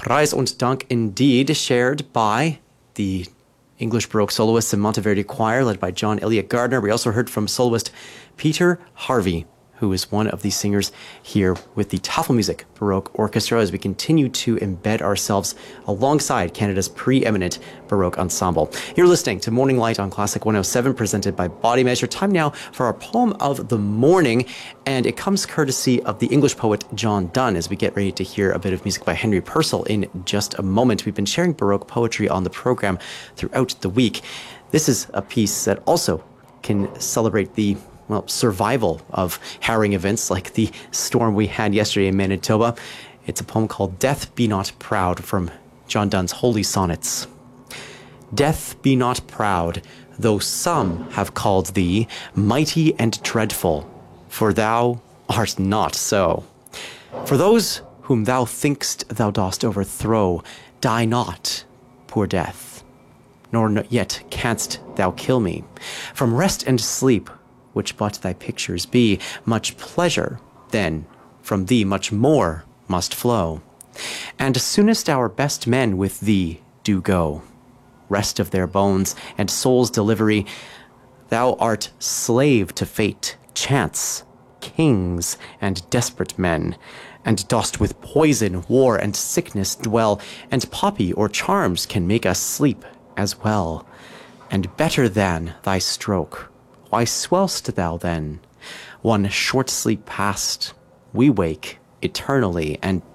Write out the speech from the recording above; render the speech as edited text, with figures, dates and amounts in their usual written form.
Preis und Dank indeed, shared by the English Baroque soloists and Monteverdi Choir, led by John Elliott Gardner. We also heard from soloist Peter Harvey, who is one of the singers here with the Tafelmusik Baroque Orchestra, as we continue to embed ourselves alongside Canada's preeminent Baroque ensemble. You're listening to Morning Light on Classic 107, presented by Body Measure. Time now for our poem of the morning, and it comes courtesy of the English poet John Donne, as we get ready to hear a bit of music by Henry Purcell in just a moment. We've been sharing Baroque poetry on the program throughout the week. This is a piece that also can celebrate the survival of harrowing events like the storm we had yesterday in Manitoba. It's a poem called Death Be Not Proud from John Donne's Holy Sonnets. Death be not proud, though some have called thee mighty and dreadful, for thou art not so. For those whom thou think'st thou dost overthrow, die not, poor death, nor yet canst thou kill me. From rest and sleep, which but thy pictures be, much pleasure, then, from thee much more must flow. And soonest our best men with thee do go, rest of their bones and soul's delivery. Thou art slave to fate, chance, kings, and desperate men, and dost with poison, war, and sickness dwell, and poppy or charms can make us sleep as well. And better than thy stroke, why swell'st thou then? One short sleep past, we wake eternally and